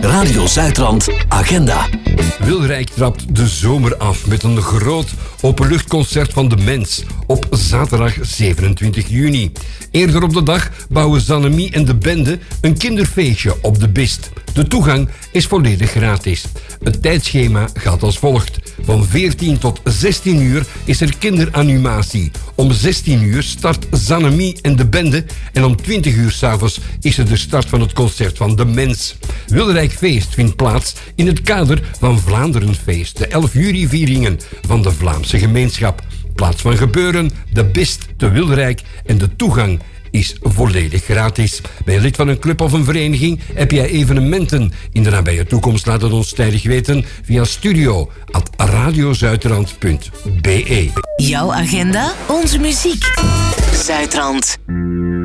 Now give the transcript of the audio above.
Radio Zuidrand Agenda. Wilrijk trapt de zomer af met een groot openluchtconcert van De Mens op zaterdag 27 juni. Eerder op de dag bouwen Zannemie en de bende een kinderfeestje op de Bist. De toegang is volledig gratis. Het tijdschema gaat als volgt. Van 14 tot 16 uur is er kinderanimatie. Om 16 uur start Zannemie en de bende. En om 20 uur 's avonds is er de start van het concert van De Mens. Wilrijkfeest vindt plaats in het kader van Vlaanderenfeest. De 11 juli-vieringen van de Vlaamse gemeenschap. Plaats van gebeuren, de Bist te Wilrijk en de toegang is volledig gratis. Ben je lid van een club of een vereniging? Heb jij evenementen in de nabije toekomst? Laat het ons tijdig weten via studio@radiozuidrand.be. Jouw agenda, onze muziek. Zuidrand.